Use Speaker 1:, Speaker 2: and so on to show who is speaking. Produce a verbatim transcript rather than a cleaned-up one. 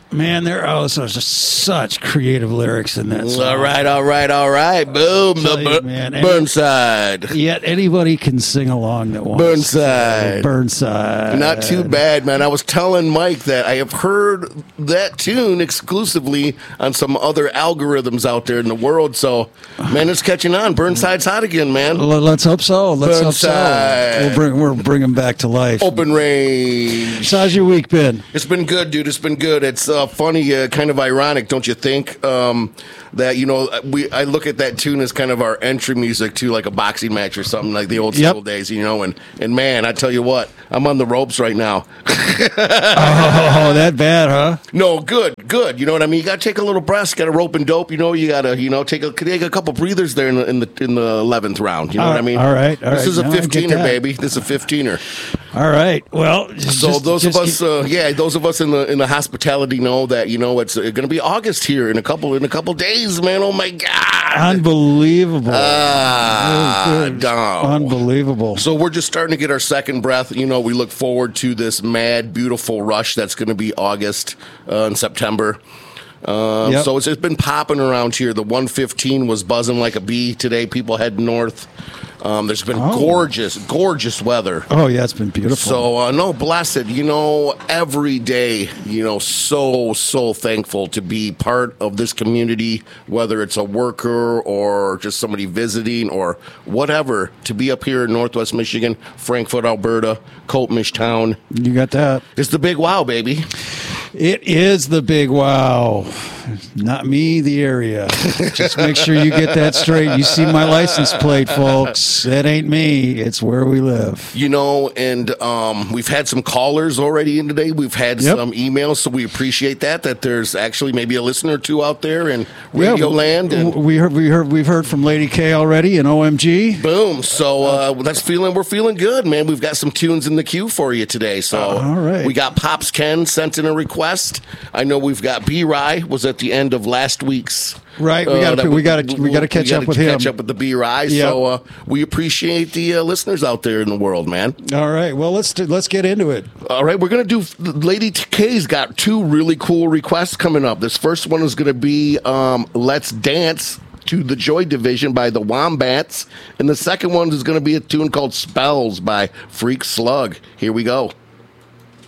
Speaker 1: Man, there are also just such creative lyrics in that song.
Speaker 2: All right, all right, all right. Boom. The
Speaker 1: you,
Speaker 2: bur-
Speaker 1: man, any-
Speaker 2: Burnside.
Speaker 1: Yet anybody can sing along that wants.
Speaker 2: Burnside.
Speaker 1: Burnside.
Speaker 2: Not too bad, man. I was telling Mike that I have heard that tune exclusively on some other algorithms out there in the world. So, man, it's catching on. Burnside's hot again, man.
Speaker 1: L- Let's hope so. Let's
Speaker 2: Burnside.
Speaker 1: hope so. We'll bring, we'll bring him back to life.
Speaker 2: Open range.
Speaker 1: So how's your week been?
Speaker 2: It's been good, dude. It's been good. It's uh, funny, uh, kind of ironic, don't you think? Um, that you know, we I look at that tune as kind of our entry music to like a boxing match or something like the old
Speaker 1: Yep.
Speaker 2: school days, you know. And and man, I tell you what, I'm on the ropes right now.
Speaker 1: Oh, that bad, huh?
Speaker 2: No, good, good. You know what I mean? You got to take a little breath. Got to rope and dope. You know, you got to you know take a take a couple breathers there in the in the in the eleventh round. You know
Speaker 1: All
Speaker 2: what I mean?
Speaker 1: all right, all
Speaker 2: this
Speaker 1: right.
Speaker 2: is a
Speaker 1: No, I get
Speaker 2: fifteener,
Speaker 1: that.
Speaker 2: baby. This is a fifteener.
Speaker 1: All right. Well,
Speaker 2: So
Speaker 1: just-
Speaker 2: those
Speaker 1: just
Speaker 2: of us,
Speaker 1: keep-
Speaker 2: uh, yeah, those of us in the in the hospitality know that you know it's uh, going to be August here in a couple in a couple days, man. Oh my God,
Speaker 1: unbelievable.
Speaker 2: ah,
Speaker 1: It was
Speaker 2: dog.
Speaker 1: unbelievable.
Speaker 2: So we're just starting to get our second breath. You know, we look forward to this mad, beautiful rush that's going to be August uh, and September. Uh,
Speaker 1: Yep.
Speaker 2: So it's, it's been popping around here. The one fifteen was buzzing like a bee today. People heading north. Um, there's been
Speaker 1: Oh.
Speaker 2: gorgeous, gorgeous weather.
Speaker 1: Oh yeah, it's been beautiful.
Speaker 2: So, uh, no, blessed, you know, every day, you know, so, so thankful to be part of this community, whether it's a worker or just somebody visiting or whatever, to be up here in Northwest Michigan, Frankfort, Alberta, Coltmish Town.
Speaker 1: you got that.
Speaker 2: It's the big wow, baby.
Speaker 1: It is the big wow. Not me, the area. Just make sure you get that straight. You see my license plate, folks. That ain't me. It's where we live.
Speaker 2: You know, and um, we've had some callers already in today. We've had
Speaker 1: Yep.
Speaker 2: some emails, so we appreciate that, that there's actually maybe a listener or two out there in Radio
Speaker 1: Yeah,
Speaker 2: Land. And
Speaker 1: we heard we heard we've heard from Lady K already and O M G.
Speaker 2: boom. So uh, that's feeling, we're feeling good, man. We've got some tunes in the queue for you today. So
Speaker 1: All right.
Speaker 2: we got Pops Ken sent in a request. I know we've got B-Rye was at the end of last week's.
Speaker 1: Right, we gotta-
Speaker 2: that
Speaker 1: we gotta- we gotta catch
Speaker 2: gotta
Speaker 1: up with
Speaker 2: catch
Speaker 1: him.
Speaker 2: up with the B-Rye.
Speaker 1: Yep.
Speaker 2: So uh, we appreciate the uh, listeners out there in the world, man.
Speaker 1: All right. Well, let's do, let's get into it.
Speaker 2: All right, we're going to do. Lady K's got two really cool requests coming up. This first one is going to be um, Let's Dance to the Joy Division by the Wombats. And the second one is going to be a tune called Spells by Freak Slug. Here we go.